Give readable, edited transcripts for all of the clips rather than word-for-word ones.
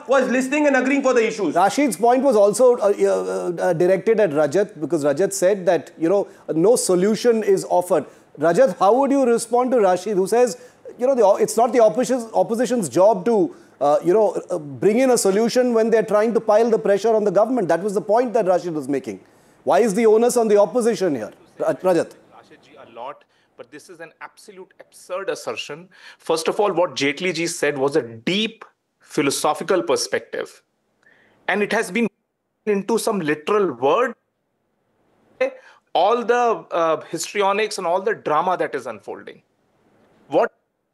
was listening and agreeing for the issues. Rashid's point was also directed at Rajat, because Rajat said that, no solution is offered. Rajat, how would you respond to Rashid, who says, it's not the opposition's job to, bring in a solution when they're trying to pile the pressure on the government? That was the point that Rashid was making. Why is the onus on the opposition here? Rajat. Rashid ji, a lot, but this is an absolute absurd assertion. First of all, what Jaitley ji said was a deep philosophical perspective, and it has been into some literal word. All the histrionics and all the drama that is unfolding. What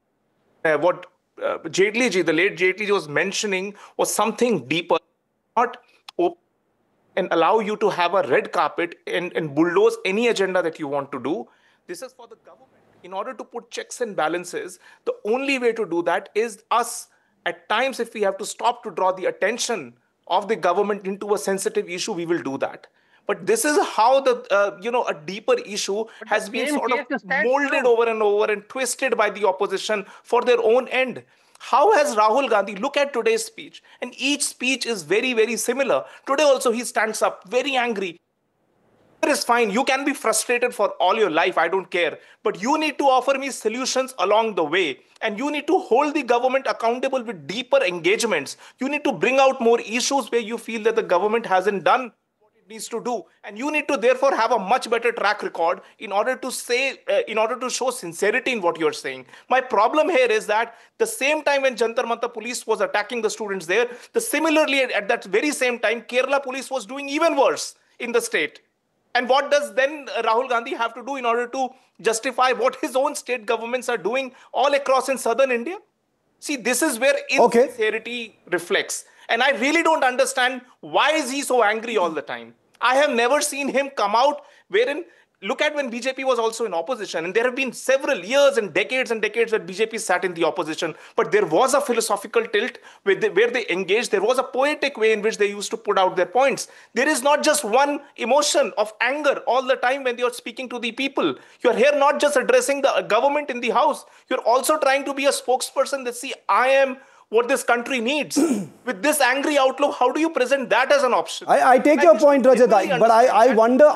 Jaitley ji, the late Jaitley ji, was mentioning was something deeper, not open and allow you to have a red carpet and bulldoze any agenda that you want to do. This is for the government. In order to put checks and balances, the only way to do that is us. At times, if we have to stop to draw the attention of the government into a sensitive issue, we will do that. But this is how a deeper issue has been sort of molded over and over and twisted by the opposition for their own end. How has Rahul Gandhi, look at today's speech, and each speech is very, very similar. Today also he stands up very angry. It is fine. You can be frustrated for all your life. I don't care. But you need to offer me solutions along the way. And you need to hold the government accountable with deeper engagements. You need to bring out more issues where you feel that the government hasn't done what it needs to do. And you need to therefore have a much better track record in order to show sincerity in what you're saying. My problem here is that the same time when Jantar Mantar police was attacking the students there, similarly at that very same time, Kerala police was doing even worse in the state. And what does then Rahul Gandhi have to do in order to justify what his own state governments are doing all across in southern India? See, this is where insincerity reflects. And I really don't understand why is he so angry all the time. I have never seen him come out wherein, look at when BJP was also in opposition, and there have been several years and decades that BJP sat in the opposition, but there was a philosophical tilt where they engaged. There was a poetic way in which they used to put out their points. There is not just one emotion of anger all the time when you're speaking to the people. You're here not just addressing the government in the house. You're also trying to be a spokesperson that, see, I am what this country needs. With this angry outlook, how do you present that as an option? I take your point, Rajat, but I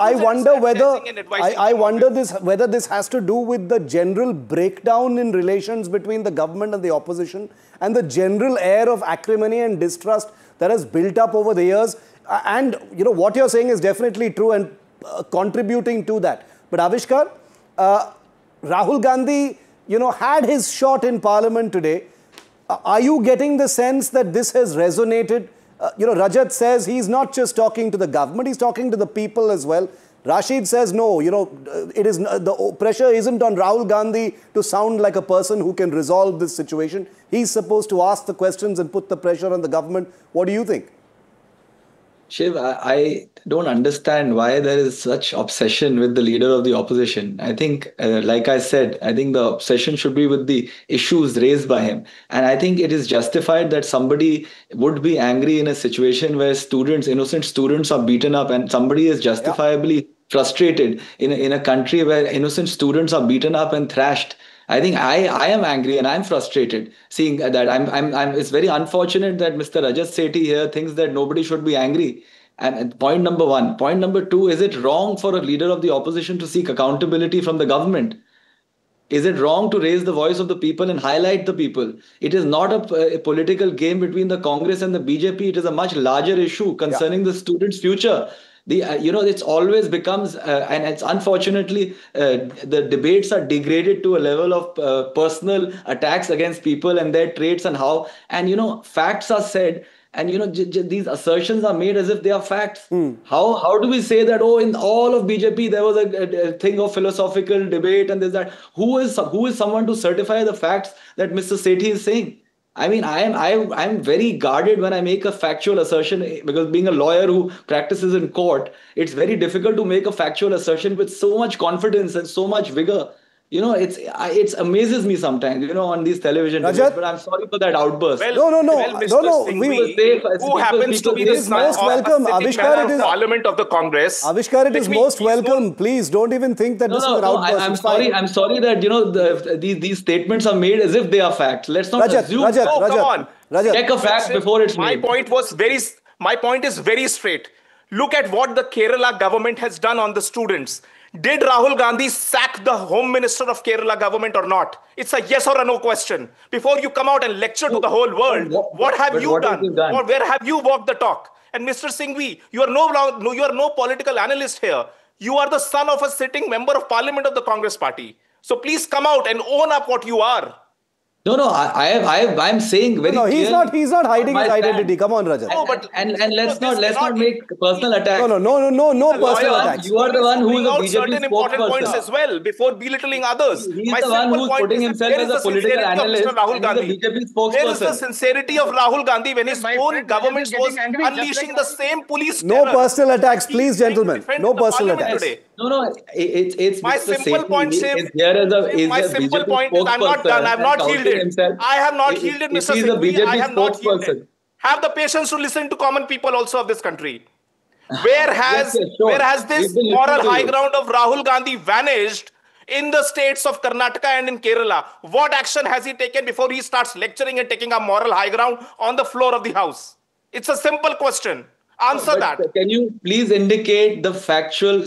wonder whether this has to do with the general breakdown in relations between the government and the opposition, and the general air of acrimony and distrust that has built up over the years. And what you're saying is definitely true and contributing to that. But Avishkar, Rahul Gandhi, had his shot in Parliament today. Are you getting the sense that this has resonated? Rajat says he's not just talking to the government, he's talking to the people as well. Rashid says no, the pressure isn't on Rahul Gandhi to sound like a person who can resolve this situation. He's supposed to ask the questions and put the pressure on the government. What do you think? Shiv, I don't understand why there is such obsession with the leader of the opposition. I think, like I said, I think the obsession should be with the issues raised by him. And I think it is justified that somebody would be angry in a situation where innocent students are beaten up, and somebody is justifiably frustrated in a country where innocent students are beaten up and thrashed. I think I am angry and I'm frustrated seeing that. It's very unfortunate that Mr. Rajat Sethi here thinks that nobody should be angry. And point number one. Point number two, is it wrong for a leader of the opposition to seek accountability from the government? Is it wrong to raise the voice of the people and highlight the people? It is not a political game between the Congress and the BJP. It is a much larger issue concerning the students' future. It's always becomes, and it's unfortunately, the debates are degraded to a level of personal attacks against people and their traits and how, and facts are said, and these assertions are made as if they are facts. How do we say that, in all of BJP there was a thing of philosophical debate and there's that? Who is someone to certify the facts that Mr. Sethi is saying? I mean, I'm very guarded when I make a factual assertion, because being a lawyer who practices in court, it's very difficult to make a factual assertion with so much confidence and so much vigor. It's amazes me sometimes, on these television Rajat? debates, but I'm sorry for that outburst. No. Mr. Singhvi, who happens to be the son most of welcome. a sitting Avishkar, member it of is- Parliament of the Congress. Avishkar, it is Let me- most he's welcome. known- Please don't even think that this is an outburst. I'm It's sorry. fine. I'm sorry that these statements are made as if they are facts. Let's not assume. No, come on. Check a fact before it's My made. My point is very straight. Look at what the Kerala government has done on the students. Did Rahul Gandhi sack the Home Minister of Kerala government or not? It's a yes or a no question. Before you come out and lecture to the whole world, what have you done? Or where have you walked the talk? And Mr. Singhvi, you are no political analyst here. You are the son of a sitting member of Parliament of the Congress Party. So please come out and own up what you are. No. I'm saying very No, he's clearly not hiding my his stand. identity. Come on, Rajat. No, but And let's this not cannot- make personal attacks. No personal attacks. You are the one who is Bring a out BJP certain important points spokesperson. as well before belittling others. He's My the one simple who's point putting is himself where as is a the political sincerity of analyst Mr. Rahul and he's a Gandhi? BJP Where is the spokesperson. sincerity of Rahul Gandhi when his My own friend government is was getting angry, just unleashing like the same police No terror? personal attacks, He's please, trying to gentlemen. defend No the personal parliament attacks. today. No, it's My Mr. simple point, Sethi Shiv, is here as my a simple BJP point is I'm not done. I have spokesperson not and yielded. himself. I have not If yielded, he's Mr. a Singhvi. BJP I have not yielded. spokesperson. Have the patience to listen to common people also of this country. Where has Yes, sure. where has this We've been moral listening to high you. ground of Rahul Gandhi vanished in the states of Karnataka and in Kerala? What action has he taken before he starts lecturing and taking a moral high ground on the floor of the house? It's a simple question. Answer But that. Can you please indicate the factual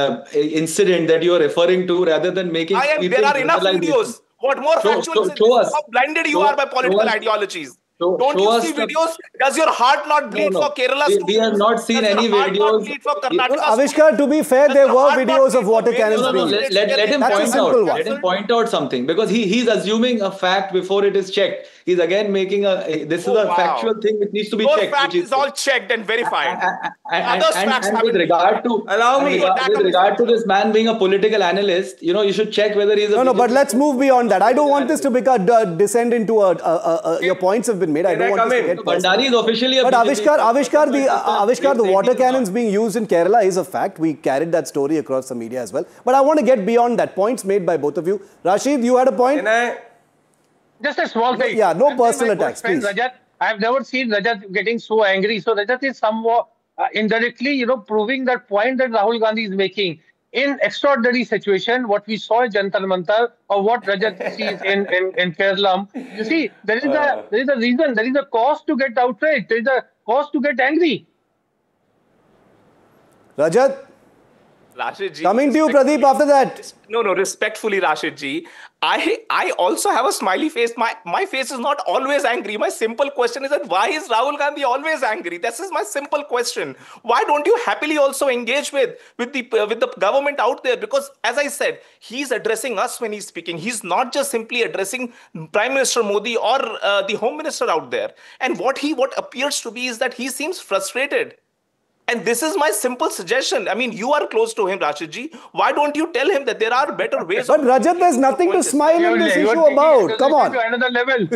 incident that you are referring to rather than making sweeping There are enough generalizations? videos. What more factual is show this? us. How blinded you Show- are by political show us- ideologies. show- Don't show you us see the- videos? Does your heart not bleed No. for Kerala We students? have not seen Does your any heart not videos. bleed for Well, Karnataka Avishkar, to be fair, Does there your were heart not videos bleed of for water various cannons No, being let, used. let him That's a point simple out. one. Let him point out something because he's assuming a fact before it is checked. He's again making this is Oh, a wow. factual thing which needs to be Your checked. fact which is all checked and verified. Others' facts and haven't with been. regard to Allow me. with regard to this man being a political analyst, you should check whether he's a No, but BJP let's move beyond that. I don't want this to become descend into your points have been made. I Can don't I want come this to in? get personal. Bandari is officially a But BJP Avishkar, the water cannons being used in Kerala is a fact. We carried that story across the media as well. But I want to get beyond that. Points made by both of you. Rashid, you had a point? Can I? Just a small thing. Yeah, no I'm saying personal my good attacks, friend please. Rajat, I've never seen Rajat getting so angry. So Rajat is somewhat indirectly, proving that point that Rahul Gandhi is making. In extraordinary situation, what we saw in Jantar Mantar or what Rajat sees in Kerala, you see, there is a reason, there is a cause to get outraged, there is a cause to get angry. Rajat, Rashid ji, coming to you, Pradeep, after that. No, respectfully, Rashid ji. I also have a smiley face. My face is not always angry. My simple question is that why is Rahul Gandhi always angry? This is my simple question. Why don't you happily also engage with the government out there? Because as I said, he's addressing us when he's speaking. He's not just simply addressing Prime Minister Modi or the Home Minister out there. And what appears to be is that he seems frustrated. And this is my simple suggestion. I mean, you are close to him, Rashidji. Why don't you tell him that there are better ways? But Rajat, there's nothing to smile in this You are issue taking about. it Come on. to another level.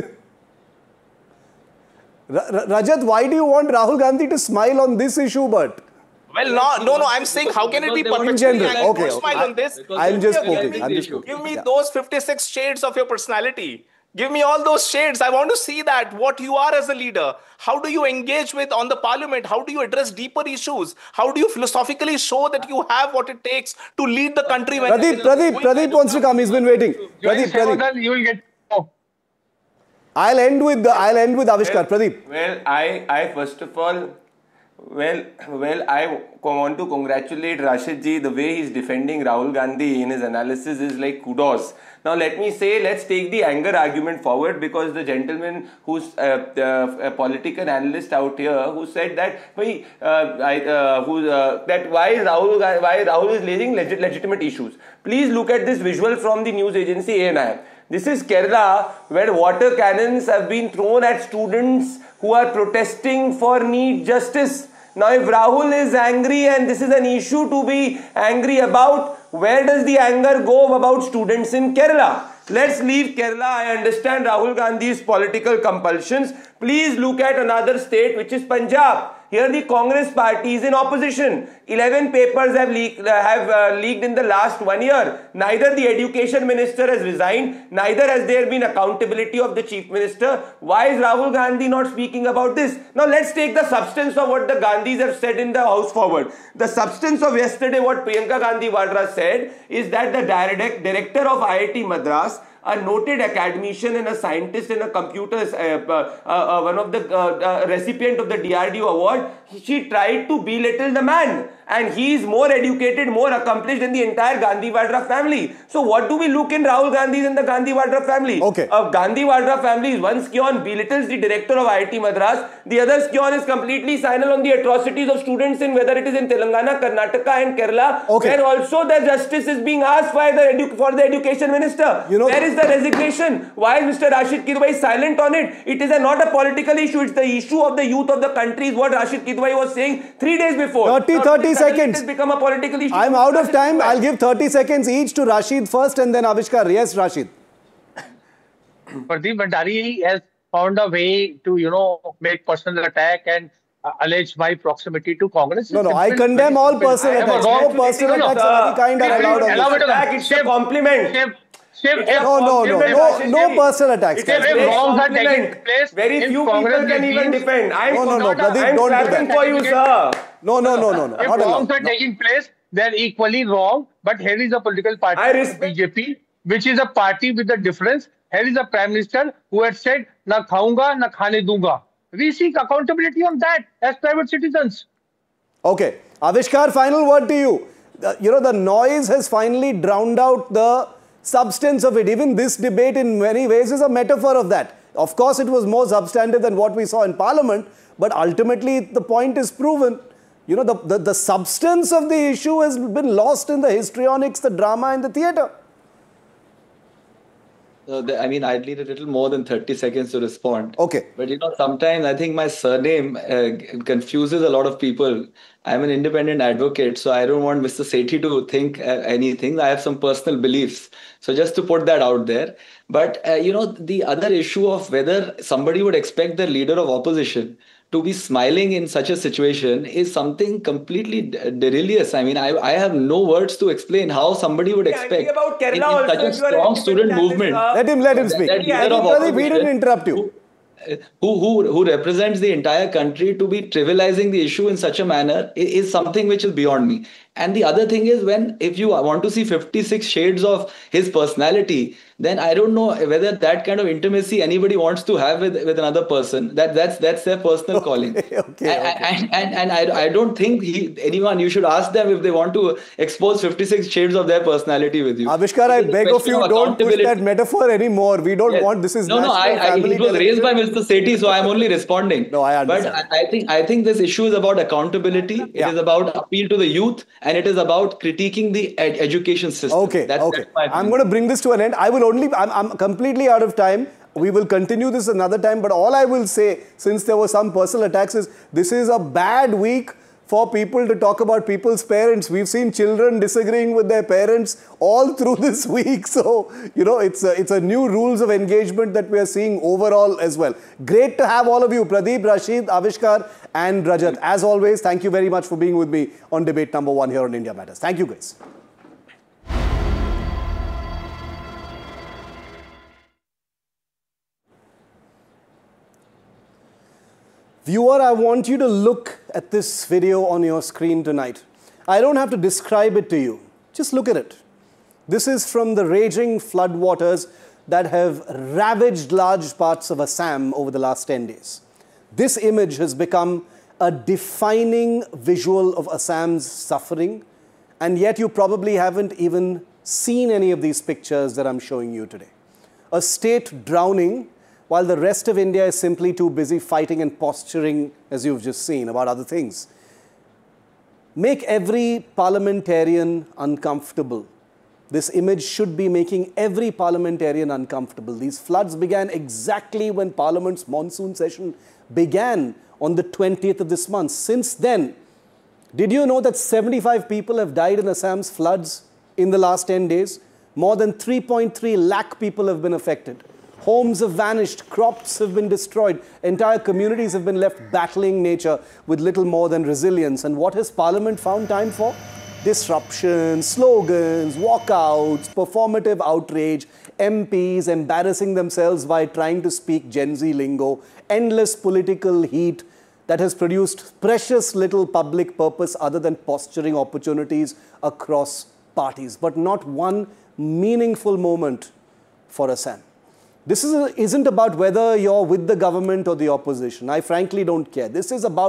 Rajat, why do you want Rahul Gandhi to smile on this issue, but? Well, no. I'm saying, how can it be Because they want- perfectly In general, angry? okay, Don't smile okay. on this. I'm just Give me- poking. I'm just poking. Give me Yeah. those 56 shades of your personality. Give me all those shades. I want to see that, what you are as a leader. How do you engage with on the parliament? How do you address deeper issues? How do you philosophically show that you have what it takes to lead the country? When Pradeep wants to come. He's been waiting. Pradeep. You will get. Oh. I'll end with Avishkar. Pradeep. Well, I first of all, I want to congratulate Rashid ji. The way he's defending Rahul Gandhi in his analysis is like kudos. Now let me say, let's take the anger argument forward, because the gentleman who's a political analyst out here who said that why Rahul is raising legitimate issues. Please look at this visual from the news agency ANI. This is Kerala, where water cannons have been thrown at students who are protesting for NEET justice. Now, if Rahul is angry and this is an issue to be angry about, where does the anger go about students in Kerala? Let's leave Kerala. I understand Rahul Gandhi's political compulsions. Please look at another state, which is Punjab. Here the Congress party is in opposition. 11 papers have leaked in the last 1 year. Neither the education minister has resigned, neither has there been accountability of the chief minister. Why is Rahul Gandhi not speaking about this? Now let's take the substance of what the Gandhis have said in the House Forward. The substance of yesterday, what Priyanka Gandhi Vadra said, is that the director of IIT Madras, a noted academician and a scientist and a computer, one of the recipient of the DRDO award, she tried to belittle the man. And he is more educated, more accomplished than the entire Gandhi Vadra family. So what do we look in Rahul Gandhi and the Gandhi Vadra family? Okay. Gandhi Vadra family is one scion belittles the director of IIT Madras. The other scion is completely silent on the atrocities of students in whether it is in Telangana, Karnataka and Kerala. Okay. Where also the justice is being asked by for the education minister. Where is the resignation? Why is Mr. Rashid Kidwai silent on it? It is not a political issue. It's the issue of the youth of the country, is what Rashid Kidwai was saying 3 days before. 30 seconds. It has become a political issue. I'm out of time. I'll give 30 seconds each to Rashid first and then Avishkar. Yes, Rashid. Pradeep Bhandari has found a way to, make personal attack and allege my proximity to Congress. No, I condemn all personal attacks. No personal attacks of any kind are allowed on this. It's a compliment. No personal attacks. If wrongs are taking place, very few people can even defend. No, Pradeep, don't do that. For you, sir. No. If wrongs are taking place, they're equally wrong. But here is a political party, BJP, which is a party with a difference. Here is a prime minister who had said, "Na khaunga, na khane dunga." We seek accountability on that as private citizens. Okay, Avishkar, final word to you. The noise has finally drowned out the substance of it. Even this debate in many ways is a metaphor of that. Of course, it was more substantive than what we saw in Parliament, but ultimately the point is proven. The substance of the issue has been lost in the histrionics, the drama and the theatre. I'd need a little more than 30 seconds to respond. Okay. But sometimes I think my surname confuses a lot of people. I'm an independent advocate, so I don't want Mr. Sethi to think anything. I have some personal beliefs. So just to put that out there. But, the other issue of whether somebody would expect the leader of opposition to be smiling in such a situation is something completely delirious. I have no words to explain how somebody would expect about Kerala in also, such a strong student movement. Let him speak. Pradeep, we didn't interrupt you. Who represents the entire country to be trivializing the issue in such a manner is something which is beyond me. And the other thing is, if you want to see 56 shades of his personality, then I don't know whether that kind of intimacy anybody wants to have with another person. That's their personal calling. Okay. And I don't think you should ask them if they want to expose 56 shades of their personality with you. Avishkar, I beg of you, don't push that metaphor anymore. We don't want this. Is it was raised by Mr. Sethi, so I'm only responding. No, I understand. But I think this issue is about accountability. It is about appeal to the youth, and it is about critiquing the education system. Okay. I'm going to bring this to an end. I'm completely out of time. We will continue this another time. But all I will say, since there were some personal attacks, is this is a bad week for people to talk about people's parents. We've seen children disagreeing with their parents all through this week. So, it's a new rules of engagement that we are seeing overall as well. Great to have all of you, Pradeep, Rashid, Avishkar and Rajat. As always, thank you very much for being with me on debate number 1 here on India Matters. Thank you, guys. Viewer, I want you to look at this video on your screen tonight. I don't have to describe it to you. Just look at it. This is from the raging floodwaters that have ravaged large parts of Assam over the last 10 days. This image has become a defining visual of Assam's suffering, and yet you probably haven't even seen any of these pictures that I'm showing you today. A state drowning while the rest of India is simply too busy fighting and posturing, as you've just seen, about other things. Make every parliamentarian uncomfortable. This image should be making every parliamentarian uncomfortable. These floods began exactly when Parliament's monsoon session began on the 20th of this month. Since then, did you know that 75 people have died in Assam's floods in the last 10 days? More than 3.3 lakh people have been affected. Homes have vanished, crops have been destroyed, entire communities have been left battling nature with little more than resilience. And what has Parliament found time for? Disruption, slogans, walkouts, performative outrage, MPs embarrassing themselves by trying to speak Gen Z lingo, endless political heat that has produced precious little public purpose other than posturing opportunities across parties, but not one meaningful moment for Assam. This isn't about whether you're with the government or the opposition. I frankly don't care. This is about